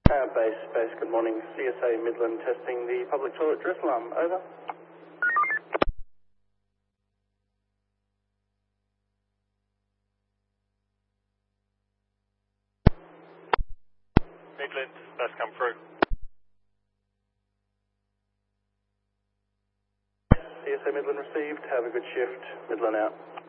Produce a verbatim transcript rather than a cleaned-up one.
Uh, base, base, good morning. C S A Midland testing the public toilet dress alarm. Over. Midland, that's come through. C S A Midland received. Have a good shift. Midland out.